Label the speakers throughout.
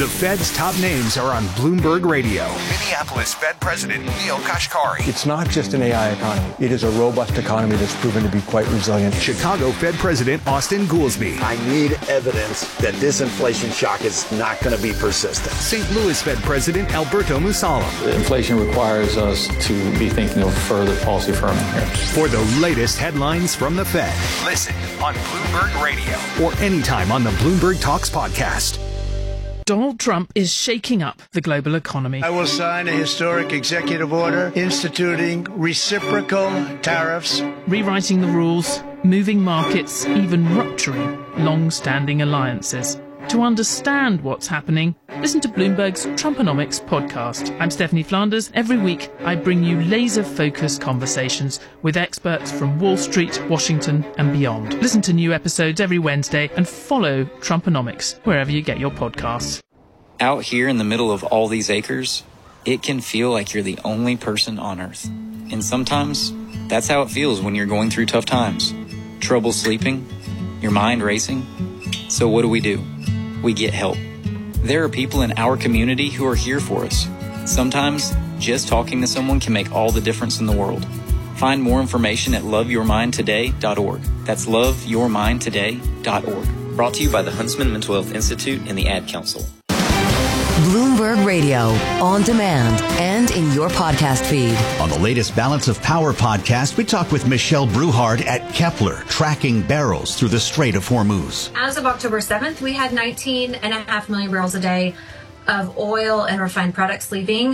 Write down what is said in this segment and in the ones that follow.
Speaker 1: The Fed's top names are on Bloomberg Radio. Minneapolis Fed President Neel Kashkari.
Speaker 2: It's not just an AI economy. It is a robust economy that's proven to be quite resilient.
Speaker 1: Chicago Fed President Austin Goolsbee.
Speaker 3: I need evidence that this inflation shock is not going to be persistent.
Speaker 1: St. Louis Fed President Alberto Musalem.
Speaker 4: Inflation requires us to be thinking of further policy firming here.
Speaker 1: For the latest headlines from the Fed, listen on Bloomberg Radio or anytime on the Bloomberg Talks podcast.
Speaker 5: Donald Trump is shaking up the global economy.
Speaker 6: I will sign a historic executive order instituting reciprocal tariffs,
Speaker 5: rewriting the rules, moving markets, even rupturing long-standing alliances. To understand what's happening, listen to Bloomberg's Trumponomics podcast. I'm Stephanie Flanders. Every week, I bring you laser-focused conversations with experts from Wall Street, Washington, and beyond. Listen to new episodes every Wednesday and follow Trumponomics wherever you get your podcasts.
Speaker 7: Out here in the middle of all these acres, it can feel like you're the only person on Earth. And sometimes, that's how it feels when you're going through tough times. Trouble sleeping, your mind racing. So what do? We get help. There are people in our community who are here for us. Sometimes, just talking to someone can make all the difference in the world. Find more information at loveyourmindtoday.org. That's loveyourmindtoday.org. Brought to you by the Huntsman Mental Health Institute and the Ad Council.
Speaker 8: Bloomberg Radio, on demand and in your podcast feed.
Speaker 9: On the latest Balance of Power podcast, we talk with Michelle Bruhard at Kepler, tracking barrels through the Strait of Hormuz.
Speaker 10: As of October 7th, we had 19.5 million barrels a day of oil and refined products leaving.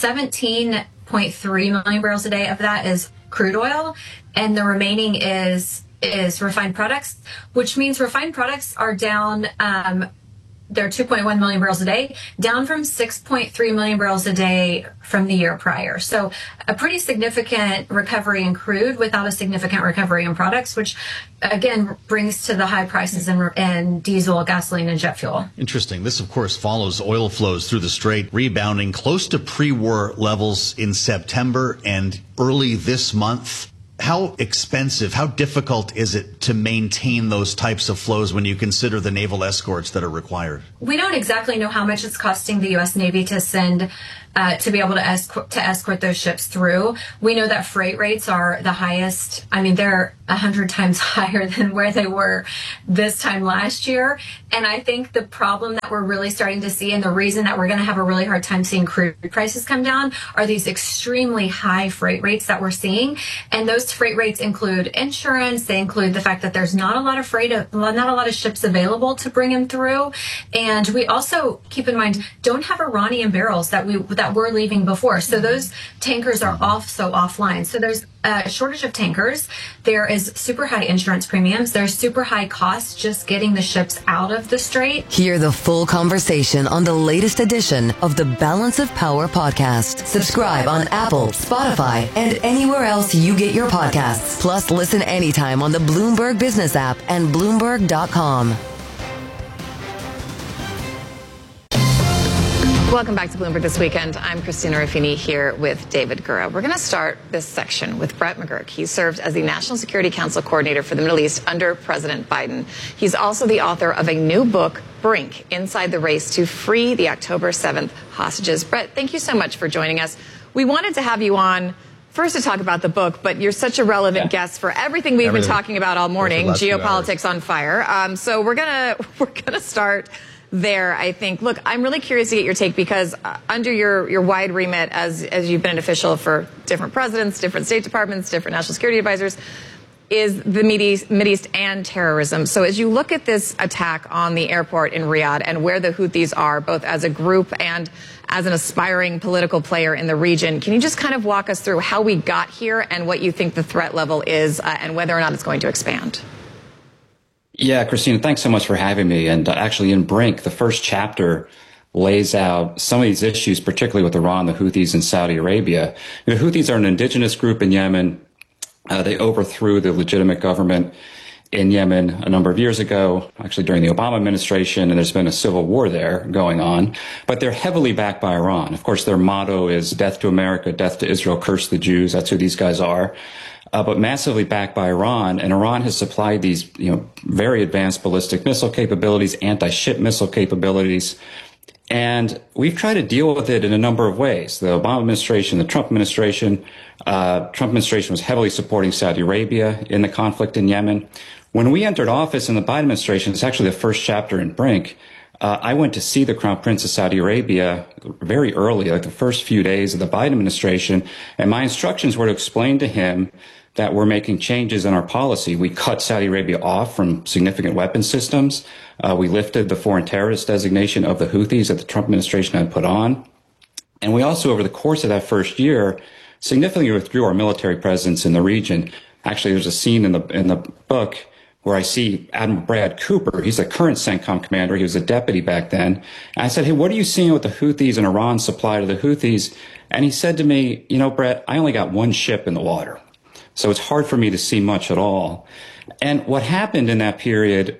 Speaker 10: 17.3 million barrels a day of that is crude oil, and the remaining is refined products, which means refined products are down. They're 2.1 million barrels a day, down from 6.3 million barrels a day from the year prior. So a pretty significant recovery in crude without a significant recovery in products, which again brings to the high prices in diesel, gasoline, and jet fuel.
Speaker 9: Interesting. This, of course, follows oil flows through the Strait rebounding close to pre-war levels in September and early this month. How expensive, how difficult is it to maintain those types of flows when you consider the naval escorts that are required?
Speaker 10: We don't exactly know how much it's costing the U.S. Navy to send to be able to escort those ships through. We know that freight rates are the highest. I mean, they're 100 times higher than where they were this time last year. And I think the problem that we're really starting to see, and the reason that we're going to have a really hard time seeing crude prices come down, are these extremely high freight rates that we're seeing. And those freight rates include insurance. They include the fact that there's not a lot of ships available to bring them through. And we also, keep in mind, don't have Iranian barrels that were leaving before. So those tankers are offline. So there's a shortage of tankers. There is super high insurance premiums. There's super high costs just getting the ships out of the Strait.
Speaker 8: Hear the full conversation on the latest edition of the Balance of Power podcast. Subscribe on Apple, Spotify, and anywhere else you get your podcasts. Plus, listen anytime on the Bloomberg Business app and Bloomberg.com.
Speaker 11: Welcome back to Bloomberg This Weekend. I'm Christina Ruffini here with David Gura. We're going to start this section with Brett McGurk. He served as the National Security Council Coordinator for the Middle East under President Biden. He's also the author of a new book, Brink, Inside the Race to Free the October 7th Hostages. Brett, thank you so much for joining us. We wanted to have you on first to talk about the book, but you're such a relevant guest for everything we've been talking about all morning, geopolitics on fire. So we're gonna start there, I think. Look, I'm really curious to get your take because under your wide remit as you've been an official for different presidents, different State Departments, different national security advisors, is the Mideast and terrorism. So as you look at this attack on the airport in Riyadh and where the Houthis are, both as a group and as an aspiring political player in the region, can you just kind of walk us through how we got here and what you think the threat level is and whether or not it's going to expand?
Speaker 12: Yeah, Christina, thanks so much for having me. And actually in Brink, the first chapter lays out some of these issues, particularly with Iran, the Houthis, and Saudi Arabia. The Houthis are an indigenous group in Yemen. They overthrew the legitimate government in Yemen a number of years ago, actually during the Obama administration, and there's been a civil war there going on. But they're heavily backed by Iran. Of course, their motto is death to America, death to Israel, curse the Jews. That's who these guys are. But massively backed by Iran, and Iran has supplied these, very advanced ballistic missile capabilities, anti-ship missile capabilities, And we've tried to deal with it in a number of ways. The Obama administration, the Trump administration was heavily supporting Saudi Arabia in the conflict in Yemen. When we entered office in the Biden administration, it's actually the first chapter in Brink, I went to see the Crown Prince of Saudi Arabia very early, like the first few days of the Biden administration, and my instructions were to explain to him that we're making changes in our policy. We cut Saudi Arabia off from significant weapon systems. We lifted the foreign terrorist designation of the Houthis that the Trump administration had put on. And we also, over the course of that first year, significantly withdrew our military presence in the region. Actually, there's a scene in the book where I see Admiral Brad Cooper. He's the current CENTCOM commander. He was a deputy back then. And I said, hey, what are you seeing with the Houthis and Iran's supply to the Houthis? And he said to me, you know, Brett, I only got one ship in the water, so it's hard for me to see much at all. And what happened in that period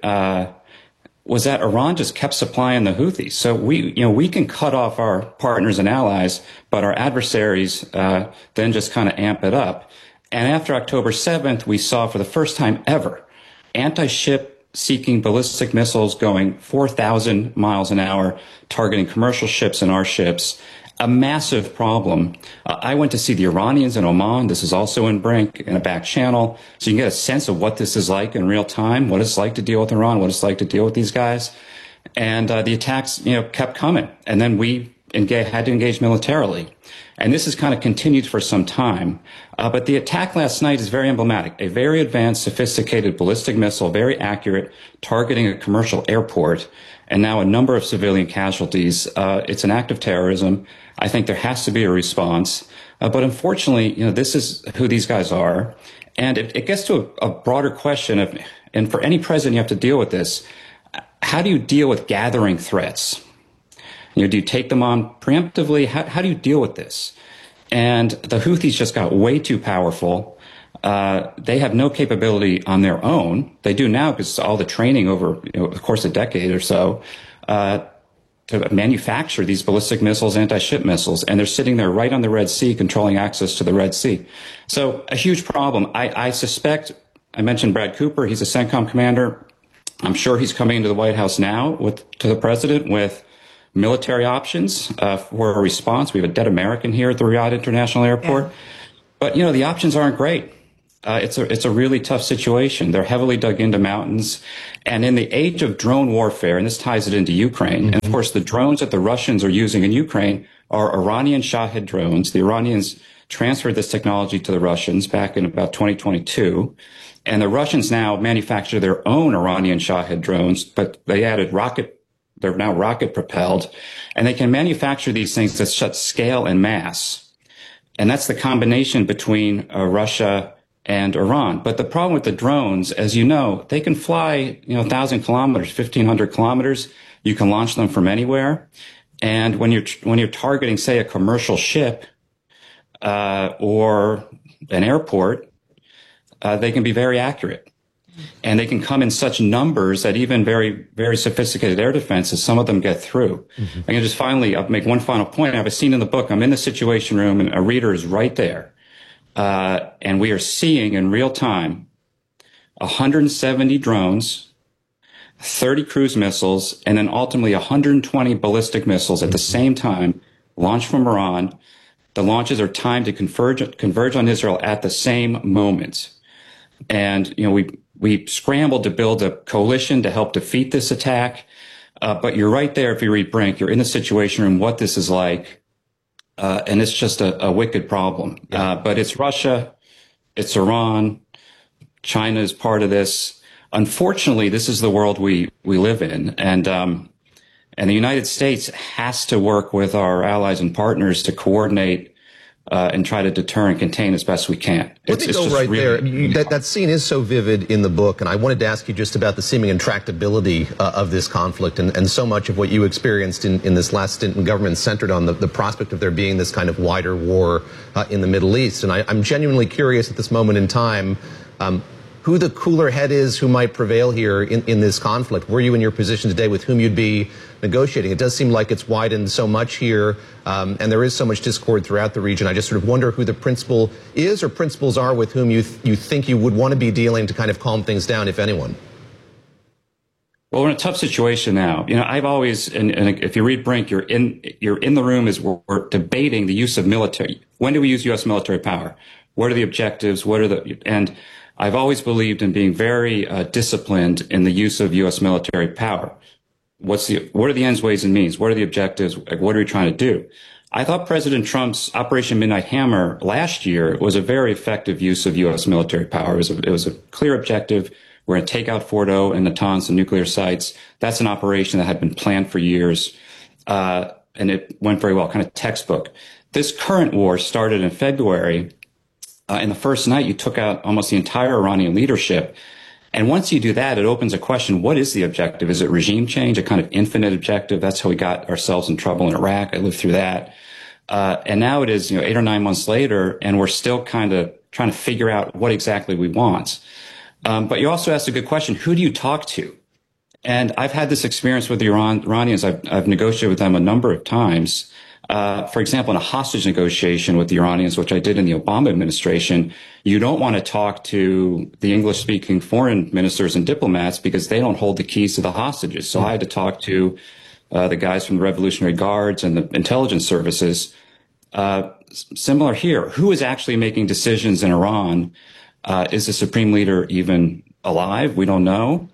Speaker 12: was that Iran just kept supplying the Houthis. So we can cut off our partners and allies, but our adversaries then just kind of amp it up. And after October 7th, we saw for the first time ever anti-ship seeking ballistic missiles going 4,000 miles an hour, targeting commercial ships and our ships. A massive problem. I went to see the Iranians in Oman. This is also in Brink, in a back channel. So you can get a sense of what this is like in real time, what it's like to deal with Iran, what it's like to deal with these guys. And the attacks, kept coming. And then we had to engage militarily. And this has kind of continued for some time. But the attack last night is very emblematic. A very advanced, sophisticated ballistic missile, very accurate, targeting a commercial airport, and now a number of civilian casualties. It's an act of terrorism. I think there has to be a response. But unfortunately, this is who these guys are. And it gets to a broader question of, and for any president, you have to deal with this. How do you deal with gathering threats? Do you take them on preemptively? How do you deal with this? And the Houthis just got way too powerful. They have no capability on their own. They do now because all the training over, of course, a decade or so, to manufacture these ballistic missiles, anti-ship missiles. And they're sitting there right on the Red Sea, controlling access to the Red Sea. So a huge problem. I suspect, I mentioned Brad Cooper. He's a CENTCOM commander. I'm sure he's coming into the White House now to the president with military options for a response. We have a dead American here at the Riyadh International Airport. Yeah. But, the options aren't great. It's a really tough situation. They're heavily dug into mountains. And in the age of drone warfare, and this ties it into Ukraine, and of course the drones that the Russians are using in Ukraine are Iranian Shahed drones. The Iranians transferred this technology to the Russians back in about 2022. And the Russians now manufacture their own Iranian Shahed drones, but they added they're now rocket propelled, and they can manufacture these things at such scale and mass. And that's the combination between Russia and Iran. But the problem with the drones, as you know, they can fly, 1,000 kilometers, 1,500 kilometers. You can launch them from anywhere. And when you're targeting, say, a commercial ship, or an airport, they can be very accurate. And they can come in such numbers that even very, very sophisticated air defenses, some of them get through. Mm-hmm. I can just I'll make one final point. I have a scene in the book. I'm in the Situation Room, and a reader is right there. And we are seeing in real time 170 drones, 30 cruise missiles, and then ultimately 120 ballistic missiles at the same time launched from Iran. The launches are timed to converge on Israel at the same moment. And, we scrambled to build a coalition to help defeat this attack. But you're right there. If you read Brink, you're in the Situation Room, what this is like. And it's just a wicked problem. Yeah. But it's Russia. It's Iran. China is part of this. Unfortunately, this is the world we live in. And the United States has to work with our allies and partners to coordinate and try to deter and contain as best we can.
Speaker 13: Let me go right there. That scene is so vivid in the book, and I wanted to ask you just about the seeming intractability of this conflict, and so much of what you experienced in this last stint in government centered on the prospect of there being this kind of wider war in the Middle East. And I'm genuinely curious at this moment in time who the cooler head is who might prevail here in this conflict. Were you in your position today with whom you'd be negotiating? It does seem like it's widened so much here, and there is so much discord throughout the region. I just sort of wonder who the principal is or principals are with whom you think you would want to be dealing to kind of calm things down, if anyone.
Speaker 12: Well, we're in a tough situation now. I've always, and if you read Brink, you're in the room as we're debating the use of military. When do we use U.S. military power? What are the objectives? And I've always believed in being very disciplined in the use of U.S. military power. What are the ends, ways, and means? What are the objectives? What are we trying to do? I thought President Trump's Operation Midnight Hammer last year was a very effective use of U.S. military power. It was a clear objective. We're going to take out Fordo and Natanz and nuclear sites. That's an operation that had been planned for years, and it went very well, kind of textbook. This current war started in February. In the first night, you took out almost the entire Iranian leadership. And once you do that, it opens a question, what is the objective? Is it regime change, a kind of infinite objective? That's how we got ourselves in trouble in Iraq. I lived through that. And now it is 8 or 9 months later, and we're still kind of trying to figure out what exactly we want. But you also asked a good question. Who do you talk to? And I've had this experience with the Iranians. I've negotiated with them a number of times. For example, in a hostage negotiation with the Iranians, which I did in the Obama administration, you don't want to talk to the English-speaking foreign ministers and diplomats because they don't hold the keys to the hostages. So I had to talk to the guys from the Revolutionary Guards and the intelligence services. Similar here. Who is actually making decisions in Iran? Is the supreme leader even alive? We don't know.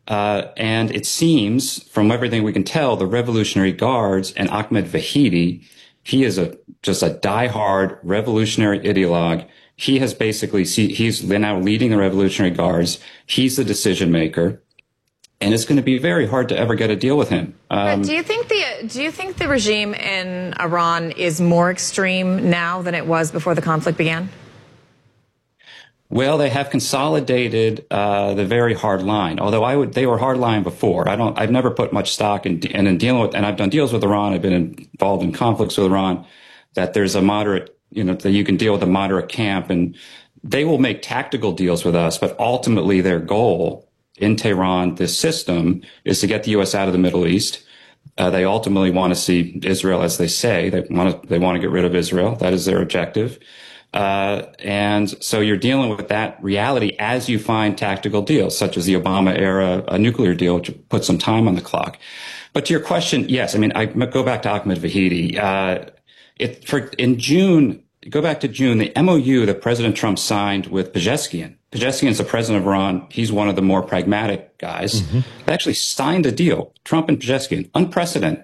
Speaker 12: And it seems, from everything we can tell, the Revolutionary Guards and Ahmed Vahidi, he is just a diehard revolutionary ideologue. He has basically, he's now leading the Revolutionary Guards. He's the decision maker. And it's going to be very hard to ever get a deal with him.
Speaker 11: Do you think the regime in Iran is more extreme now than it was before the conflict began?
Speaker 12: Well, they have consolidated the very hard line. Although they were hard line before. I've never put much stock in dealing with, and I've done deals with Iran. I've been involved in conflicts with Iran. That there's a moderate, that you can deal with a moderate camp, and they will make tactical deals with us. But ultimately, their goal in Tehran, this system, is to get the U.S. out of the Middle East. They ultimately want to see Israel, as they say. They want to get rid of Israel. That is their objective. And so you're dealing with that reality as you find tactical deals, such as the Obama era, a nuclear deal, which put some time on the clock. But to your question, yes, I go back to Ahmed Vahidi. In June, go back to June, the MOU that President Trump signed with Pezeshkian. Pezeshkian's the president of Iran. He's one of the more pragmatic guys. Mm-hmm. They actually signed a deal, Trump and Pezeshkian, unprecedented.